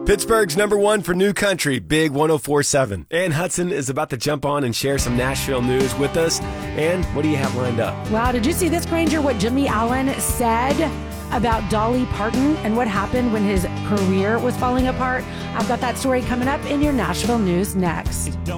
Pittsburgh's number one for new country, Big 104.7. Ann Hudson is about to jump on and share some Nashville news with us. Ann, what do you have lined up? Wow, did you see this, Granger, what Jimmy Allen said about Dolly Parton and what happened when his career was falling apart? I've got that story coming up in your Nashville news next.